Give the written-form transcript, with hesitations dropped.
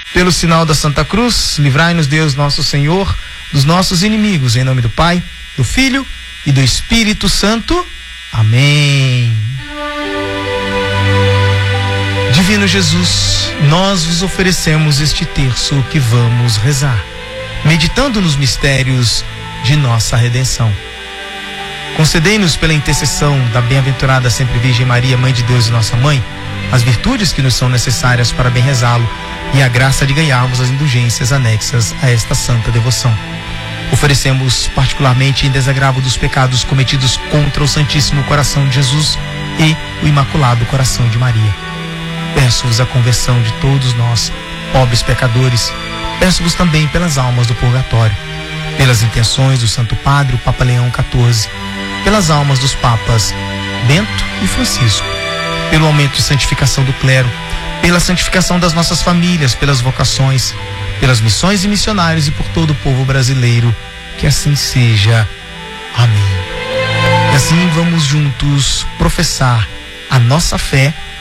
Pelo sinal da Santa Cruz, livrai-nos Deus nosso Senhor dos nossos inimigos, em nome do Pai, do Filho e do Espírito Santo. Amém. Divino Jesus, nós vos oferecemos este terço que vamos rezar, meditando nos mistérios de nossa redenção. Concedei-nos, pela intercessão da bem-aventurada sempre Virgem Maria, Mãe de Deus e nossa Mãe, as virtudes que nos são necessárias para bem rezá-lo e a graça de ganharmos as indulgências anexas a esta santa devoção. Oferecemos particularmente em desagravo dos pecados cometidos contra o Santíssimo Coração de Jesus e o Imaculado Coração de Maria. Peço-vos a conversão de todos nós, pobres pecadores. Peço-vos também pelas almas do purgatório, pelas intenções do Santo Padre, o Papa Leão XIV, pelas almas dos Papas Bento e Francisco, pelo aumento de santificação do clero, pela santificação das nossas famílias, pelas vocações, pelas missões e missionários e por todo o povo brasileiro. Que assim seja. Amém. E assim vamos juntos professar a nossa fé